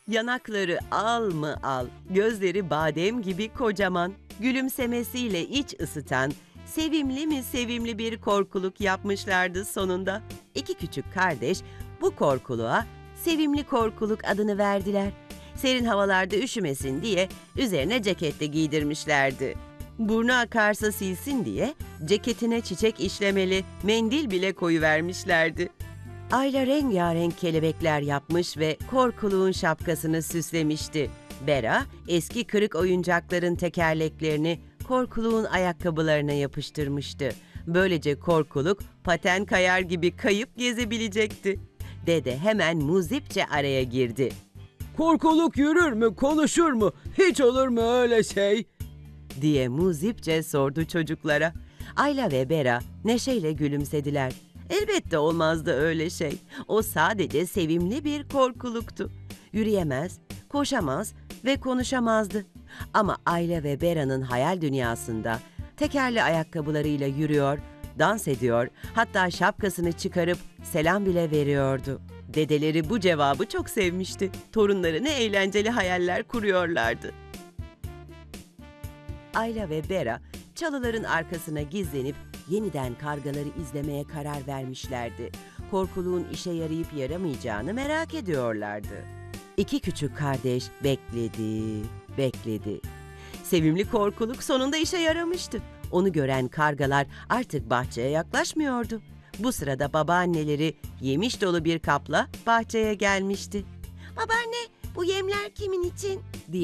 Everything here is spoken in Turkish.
Yanakları al mı al, gözleri badem gibi kocaman, gülümsemesiyle iç ısıtan, sevimli mi sevimli bir korkuluk yapmışlardı sonunda. İki küçük kardeş bu korkuluğa Sevimli Korkuluk adını verdiler. Serin havalarda üşümesin diye üzerine ceket de giydirmişlerdi. Burnu akarsa silsin diye ceketine çiçek işlemeli mendil bile koyuvermişlerdi. Ayla rengarenk kelebekler yapmış ve korkuluğun şapkasını süslemişti. Bera, eski kırık oyuncakların tekerleklerini korkuluğun ayakkabılarına yapıştırmıştı. Böylece korkuluk paten kayar gibi kayıp gezebilecekti. Dede hemen muzipçe araya girdi. Korkuluk yürür mü, konuşur mu? Hiç olur mu öyle şey? Diye muzipçe sordu çocuklara. Ayla ve Bera neşeyle gülümsediler. Elbette olmazdı öyle şey. O sadece sevimli bir korkuluktu. Yürüyemez, koşamaz ve konuşamazdı. Ama Ayla ve Bera'nın hayal dünyasında tekerli ayakkabılarıyla yürüyor, dans ediyor, hatta şapkasını çıkarıp selam bile veriyordu. Dedeleri bu cevabı çok sevmişti. Torunları ne eğlenceli hayaller kuruyorlardı. Ayla ve Bera çalıların arkasına gizlenip yeniden kargaları izlemeye karar vermişlerdi. Korkuluğun işe yarayıp yaramayacağını merak ediyorlardı. İki küçük kardeş bekledi. Sevimli korkuluk sonunda işe yaramıştı. Onu gören kargalar artık bahçeye yaklaşmıyordu. Bu sırada babaanneleri yemiş dolu bir kapla bahçeye gelmişti. "Babaanne, bu yemler kimin için?" diye